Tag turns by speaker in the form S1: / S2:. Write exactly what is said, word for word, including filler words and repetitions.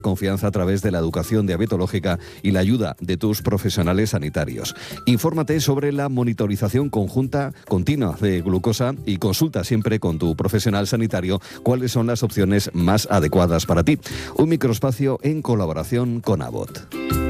S1: confianza a través de la educación diabetológica y la ayuda de tus profesionales sanitarios. Infórmate sobre la monitorización conjunta continua de glucosa y consulta siempre con tu profesional sanitario cuáles son las opciones más adecuadas para ti. Un microespacio en colaboración con Abbott.